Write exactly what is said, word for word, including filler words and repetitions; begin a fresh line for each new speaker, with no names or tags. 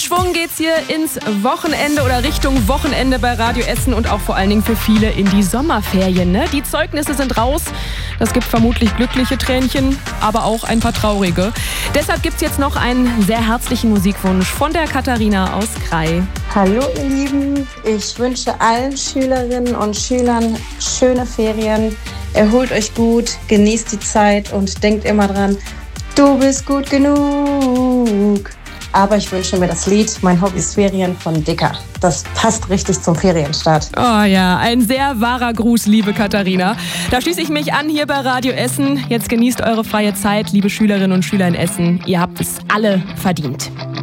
Schwung geht's hier ins Wochenende oder Richtung Wochenende bei Radio Essen und auch vor allen Dingen für viele in die Sommerferien. Ne? Die Zeugnisse sind raus. Das gibt vermutlich glückliche Tränchen, aber auch ein paar traurige. Deshalb gibt's jetzt noch einen sehr herzlichen Musikwunsch von der Katharina aus Krai.
Hallo ihr Lieben, ich wünsche allen Schülerinnen und Schülern schöne Ferien. Erholt euch gut, genießt die Zeit und denkt immer dran, du bist gut genug. Aber ich wünsche mir das Lied Mein Hobby ist Ferien von Dicker. Das passt richtig zum Ferienstart.
Oh ja, ein sehr wahrer Gruß, liebe Katharina. Da schließe ich mich an hier bei Radio Essen. Jetzt genießt eure freie Zeit, liebe Schülerinnen und Schüler in Essen. Ihr habt es alle verdient.